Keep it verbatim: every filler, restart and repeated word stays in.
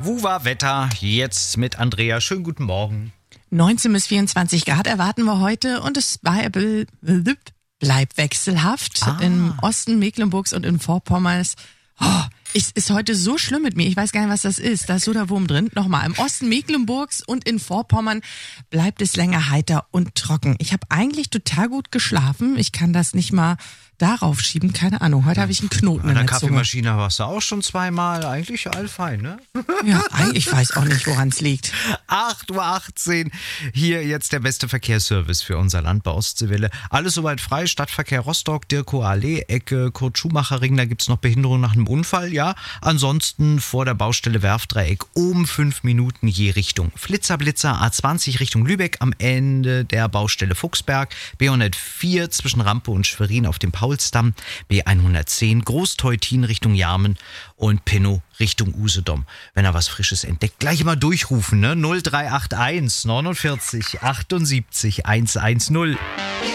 Wuwa-Wetter, jetzt mit Andrea. Schönen guten Morgen. neunzehn bis vierundzwanzig Grad erwarten wir heute und es bleibt wechselhaft. Ah. Im Osten Mecklenburgs und in Vorpommerns. Oh, es ist heute so schlimm mit mir. Ich weiß gar nicht, was das ist. Da ist so der Wurm drin. Nochmal, im Osten Mecklenburgs und in Vorpommern bleibt es länger heiter und trocken. Ich habe eigentlich total gut geschlafen. Ich kann das nicht mal darauf schieben. Keine Ahnung. Heute habe ich einen Knoten An in der der Zunge. Kaffeemaschine warst du auch schon zweimal. Eigentlich allfein, ne? Ja, ich weiß auch nicht, woran es liegt. acht Uhr achtzehn. Hier jetzt der beste Verkehrsservice für unser Land bei Ostseewelle. Alles soweit frei. Stadtverkehr Rostock, Dirkower Allee, Ecke Kurt-Schumacher-Ring. Da gibt's noch Behinderung nach einem Unfall, ja. Ansonsten vor der Baustelle Werftdreieck um fünf Minuten je Richtung. Flitzer-Blitzer A zwanzig Richtung Lübeck am Ende der Baustelle Fuchsberg. B hundertvier zwischen Rampe und Schwerin auf dem Paulsdamm. B hundertzehn Großteutin Richtung Jarmen und Pinnow Richtung Usedom. Wenn er was Frisches entdeckt, gleich mal durchrufen, ne? null drei acht eins neunundvierzig achtundsiebzig hundertzehn.